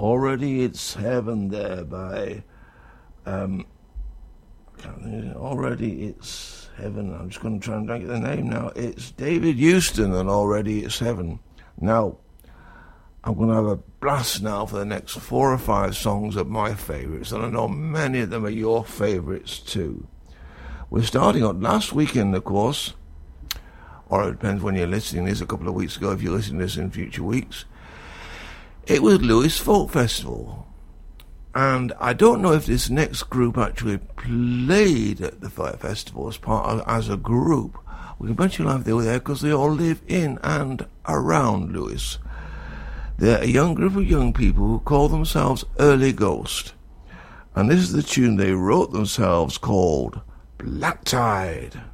Already It's Heaven there by, Already It's Heaven. I'm just going to try and get the name now. It's David Houston and Already It's Heaven. Now, I'm going to have a blast now for the next 4 or 5 songs of my favourites, and I know many of them are your favourites too. We're starting on last weekend, of course, or it depends when you're listening. This a couple of weeks ago if you're listening to this in future weeks. It was Lewes Folk Festival. And I don't know if this next group actually played at the festival as a group. We can bet you life they were there because they all live in and around Lewes. They're a young group of young people who call themselves Early Ghost. And this is the tune they wrote themselves called Black Tide.